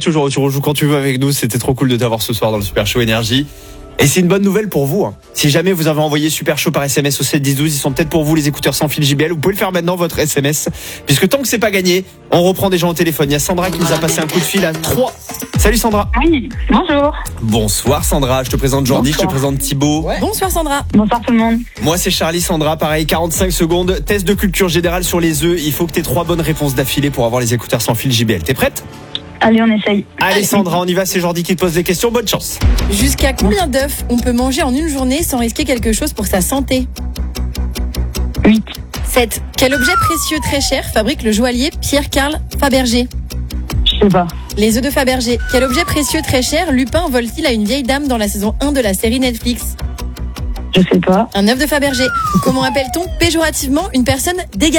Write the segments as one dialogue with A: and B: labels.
A: toujours, tu rejoues quand tu veux avec nous. C'était trop cool de t'avoir ce soir dans le Super Show Énergie. Et c'est une bonne nouvelle pour vous. Si jamais vous avez envoyé Super Show par SMS au 7 10 12, ils sont peut-être pour vous les écouteurs sans fil JBL. Vous pouvez le faire maintenant, votre SMS. Puisque tant que c'est pas gagné, on reprend des gens au téléphone. Il y a Sandra qui nous a passé un coup de fil à 3. Salut Sandra.
B: Oui, bonjour.
A: Bonsoir Sandra, je te présente Jordi, je te présente Thibaut.
C: Ouais. Bonsoir Sandra.
B: Bonsoir tout le monde.
A: Moi c'est Charlie. Sandra, pareil, 45 secondes. Test de culture générale sur les œufs. Il faut que tu aies 3 bonnes réponses d'affilée pour avoir les écouteurs sans fil JBL. T'es prête ?
B: Allez, on essaye.
A: Allez Sandra, on y va, c'est Jordi qui te pose des questions. Bonne chance.
C: Jusqu'à combien d'œufs on peut manger en une journée sans risquer quelque chose pour sa santé ?
B: 8.
C: 7. Quel objet précieux très cher fabrique le joaillier Pierre-Carl Fabergé ?
B: Je sais pas.
C: Les œufs de Fabergé. Quel objet précieux très cher Lupin vole-t-il à une vieille dame dans la saison 1 de la série Netflix ?
B: Je sais pas.
C: Un œuf de Fabergé. Comment appelle-t-on péjorativement une personne dégarnie ?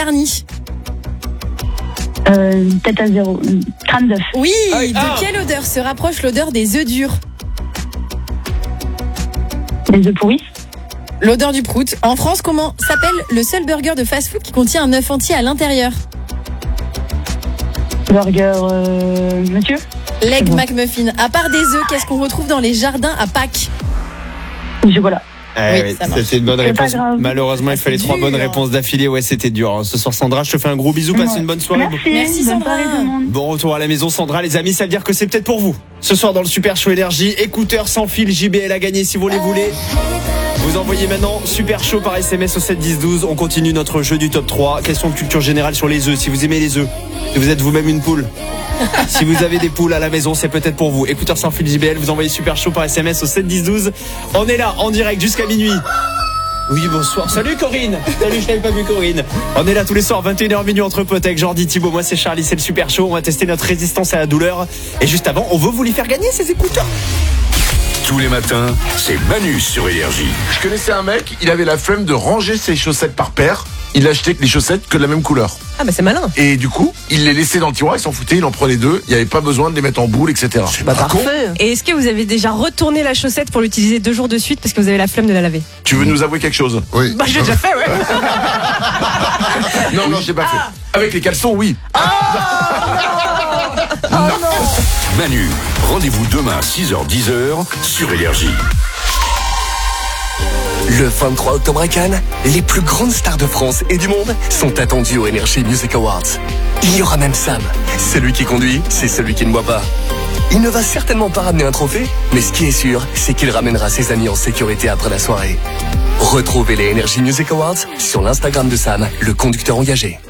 B: Tête à zéro. Crâne d'œuf.
C: Oui,
A: Aïe,
C: de quelle odeur se rapproche l'odeur des œufs durs ?
B: Les œufs pourris.
C: L'odeur du prout. En France, comment s'appelle le seul burger de fast-food qui contient un œuf entier à l'intérieur ?
B: Burger, monsieur.
C: L'Egg
B: Bon.
C: McMuffin. À part des œufs, qu'est-ce qu'on retrouve dans les jardins à Pâques ?
B: Du chocolat.
C: Oui, ça marche.
A: C'était une bonne
B: C'est
A: réponse.
B: pas grave.
A: Malheureusement, il fallait
C: C'est
A: 3
C: dur.
A: bonnes réponses d'affilée. Ouais, c'était dur. Ce soir, Sandra, je te fais un gros bisou. Passe
B: Ouais.
A: une bonne soirée.
C: Merci,
B: Bonne
C: Sandra.
B: soirée tout le monde.
A: Bon retour à la maison, Sandra. Les amis, ça veut dire que c'est peut-être pour vous. Ce soir, dans le Super Show Énergie, écouteurs sans fil JBL à gagner si vous les voulez. Vous envoyez maintenant Super Show par SMS au 7 10 12. On continue notre jeu du top 3. Question de culture générale sur les œufs. Si vous aimez les œufs, si vous êtes vous-même une poule. Si vous avez des poules à la maison, c'est peut-être pour vous. Écouteurs sans fil JBL, vous envoyez Super Show par SMS au 7 10 12. On est là, en direct jusqu'à minuit. Oui, bonsoir. Salut Corinne. Salut, je n'avais pas vu Corinne. On est là tous les soirs, 21h minuit entre potes avec Jordi, Thibaut. Moi, c'est Charlie, c'est le Super Show. On va tester notre résistance à la douleur. Et juste avant, on veut vous les faire gagner, ces écouteurs.
D: Tous les matins, c'est Manu sur Énergie.
E: Je connaissais un mec, il avait la flemme de ranger ses chaussettes par paire. Il achetait que les chaussettes que de la même couleur.
F: Ah bah c'est malin.
E: Et du coup, il les laissait dans le tiroir, il s'en foutait, il en prenait 2. Il n'y avait pas besoin de les mettre en boule, etc.
F: Bah parfait. Et est-ce que vous avez déjà retourné la chaussette pour l'utiliser 2 jours de suite parce que vous avez la flemme de la laver ?
E: Tu veux nous avouer quelque chose?
G: Oui.
F: Bah j'ai déjà fait, ouais.
E: Non, non, j'ai pas fait. Avec les caleçons, oui.
D: Manu, rendez-vous demain 6h-10h sur Énergie.
H: Le 23 octobre à Cannes, les plus grandes stars de France et du monde sont attendues au Energy Music Awards. Il y aura même Sam. Celui qui conduit, c'est celui qui ne boit pas. Il ne va certainement pas ramener un trophée, mais ce qui est sûr, c'est qu'il ramènera ses amis en sécurité après la soirée. Retrouvez les Energy Music Awards sur l'Instagram de Sam, le conducteur engagé.